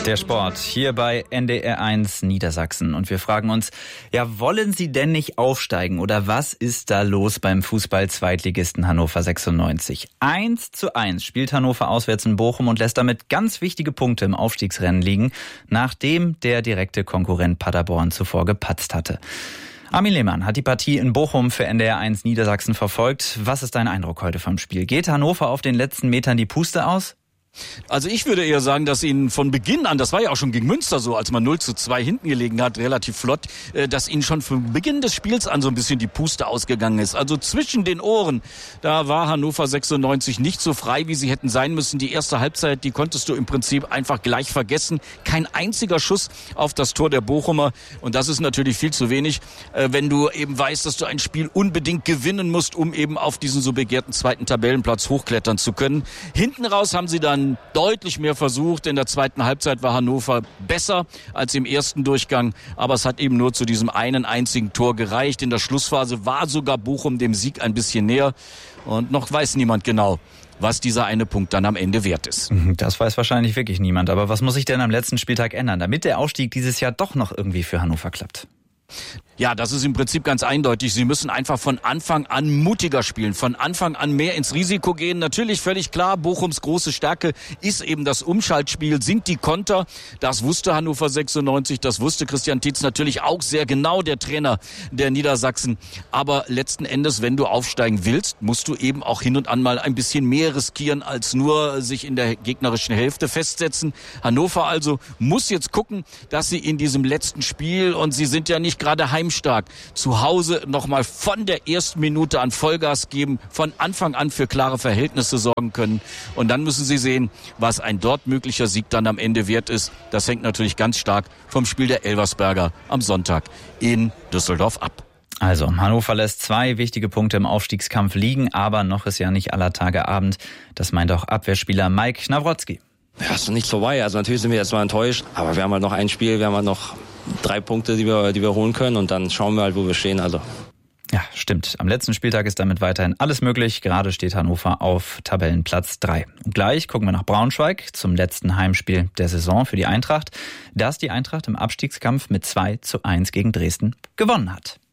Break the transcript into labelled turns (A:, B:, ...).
A: Der Sport hier bei NDR1 Niedersachsen. Und wir fragen uns, ja, wollen Sie denn nicht aufsteigen? Oder was ist da los beim Fußball-Zweitligisten Hannover 96? 1:1 spielt Hannover auswärts in Bochum und lässt damit ganz wichtige Punkte im Aufstiegsrennen liegen, nachdem der direkte Konkurrent Paderborn zuvor gepatzt hatte. Armin Lehmann hat die Partie in Bochum für NDR1 Niedersachsen verfolgt. Was ist dein Eindruck heute vom Spiel? Geht Hannover auf den letzten Metern die Puste aus?
B: Also ich würde eher sagen, dass ihnen von Beginn an, das war ja auch schon gegen Münster so, als man 0:2 hinten gelegen hat, relativ flott, dass ihnen schon von Beginn des Spiels an so ein bisschen die Puste ausgegangen ist. Also zwischen den Ohren, da war Hannover 96 nicht so frei, wie sie hätten sein müssen. Die erste Halbzeit, die konntest du im Prinzip einfach gleich vergessen. Kein einziger Schuss auf das Tor der Bochumer. Und das ist natürlich viel zu wenig, wenn du eben weißt, dass du ein Spiel unbedingt gewinnen musst, um eben auf diesen so begehrten zweiten Tabellenplatz hochklettern zu können. Hinten raus haben sie dann deutlich mehr versucht. In der zweiten Halbzeit war Hannover besser als im ersten Durchgang, aber es hat eben nur zu diesem einen einzigen Tor gereicht. In der Schlussphase war sogar Bochum dem Sieg ein bisschen näher und noch weiß niemand genau, was dieser eine Punkt dann am Ende wert ist.
A: Das weiß wahrscheinlich wirklich niemand, aber was muss sich denn am letzten Spieltag ändern, damit der Aufstieg dieses Jahr doch noch irgendwie für Hannover klappt?
B: Ja, das ist im Prinzip ganz eindeutig. Sie müssen einfach von Anfang an mutiger spielen, von Anfang an mehr ins Risiko gehen. Natürlich völlig klar, Bochums große Stärke ist eben das Umschaltspiel, sind die Konter. Das wusste Hannover 96, das wusste Christian Tietz natürlich auch sehr genau, der Trainer der Niedersachsen. Aber letzten Endes, wenn du aufsteigen willst, musst du eben auch hin und an mal ein bisschen mehr riskieren, als nur sich in der gegnerischen Hälfte festsetzen. Hannover also muss jetzt gucken, dass sie in diesem letzten Spiel, und sie sind ja nicht gerade heimstark, zu Hause nochmal von der ersten Minute an Vollgas geben, von Anfang an für klare Verhältnisse sorgen können. Und dann müssen sie sehen, was ein dort möglicher Sieg dann am Ende wert ist. Das hängt natürlich ganz stark vom Spiel der Elversberger am Sonntag in Düsseldorf ab.
A: Also, Hannover lässt 2 wichtige Punkte im Aufstiegskampf liegen, aber noch ist ja nicht aller Tage Abend. Das meint auch Abwehrspieler Mike Nawrotzki.
C: Ja, ist noch nicht vorbei. Also natürlich sind wir jetzt mal enttäuscht, aber wir haben halt noch ein Spiel, wir haben halt noch 3 Punkte, die wir holen können, und dann schauen wir halt, wo wir stehen. Also.
A: Ja, stimmt. Am letzten Spieltag ist damit weiterhin alles möglich. Gerade steht Hannover auf Tabellenplatz 3. Und gleich gucken wir nach Braunschweig zum letzten Heimspiel der Saison für die Eintracht, das die Eintracht im Abstiegskampf mit 2:1 gegen Dresden gewonnen hat.